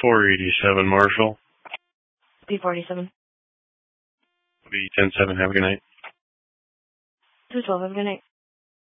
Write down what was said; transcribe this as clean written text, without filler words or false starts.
487 Marshall. P47. B107, have a good night. 212, have a good night.